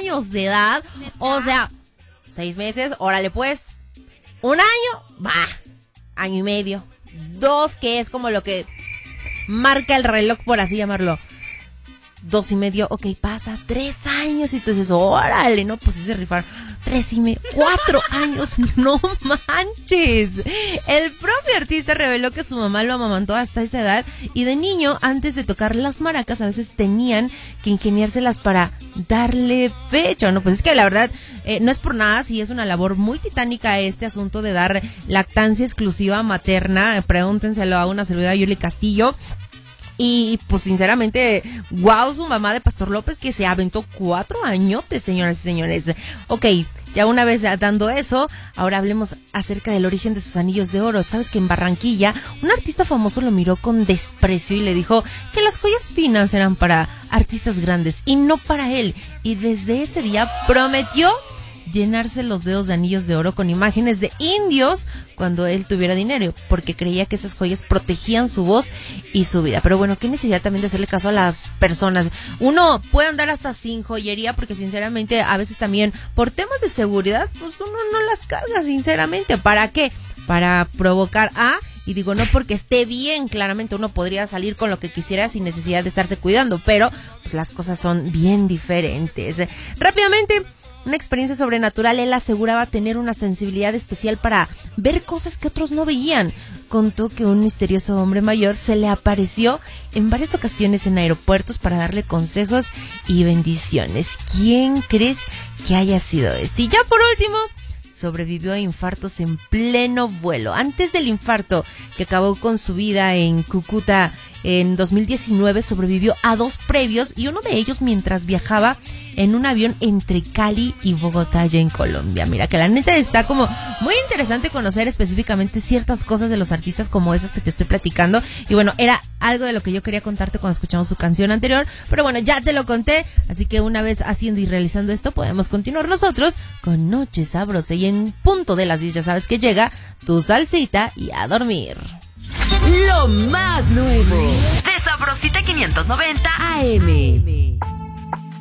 años de edad. O sea, 6 meses, órale pues. 1 año, va. Año y medio. 2, que es como lo que marca el reloj, por así llamarlo. 2 y medio, ok, pasa 3 años y tú dices, órale, no, pues ese rifar 3 y medio, 4 años, no manches. El propio artista reveló que su mamá lo amamantó hasta esa edad y de niño, antes de tocar las maracas, a veces tenían que ingeniárselas para darle pecho. No, pues es que la verdad, no es por nada, sí es una labor muy titánica este asunto de dar lactancia exclusiva materna. Pregúntenselo a una servidora, Yuli Castillo. Y pues sinceramente, wow, su mamá de Pastor López que se aventó 4 añotes, señoras y señores. Ok, ya una vez dando eso, ahora hablemos acerca del origen de sus anillos de oro. Sabes que en Barranquilla, un artista famoso lo miró con desprecio y le dijo que las joyas finas eran para artistas grandes y no para él. Y desde ese día prometió llenarse los dedos de anillos de oro con imágenes de indios cuando él tuviera dinero, porque creía que esas joyas protegían su voz y su vida. Pero bueno, qué necesidad también de hacerle caso a las personas. Uno puede andar hasta sin joyería porque sinceramente a veces también por temas de seguridad pues uno no las carga, sinceramente. ¿Para qué? Para provocar y digo, no porque esté bien, claramente uno podría salir con lo que quisiera sin necesidad de estarse cuidando, pero pues las cosas son bien diferentes. Rápidamente, una experiencia sobrenatural. Él aseguraba tener una sensibilidad especial para ver cosas que otros no veían. Contó que un misterioso hombre mayor se le apareció en varias ocasiones en aeropuertos para darle consejos y bendiciones. ¿Quién crees que haya sido este? Y ya por último, sobrevivió a infartos en pleno vuelo. Antes del infarto que acabó con su vida en Cúcuta en 2019, sobrevivió a 2 previos y uno de ellos mientras viajaba en un avión entre Cali y Bogotá, ya en Colombia. Mira, que la neta está como muy interesante conocer específicamente ciertas cosas de los artistas como esas que te estoy platicando. Y bueno, era algo de lo que yo quería contarte cuando escuchamos su canción anterior, pero bueno, ya te lo conté, así que una vez haciendo y realizando esto, podemos continuar nosotros con Noche Sabrosa. Y en punto de las 10 ya sabes que llega tu salsita y a dormir. Lo más nuevo de Sabrosita 590 AM.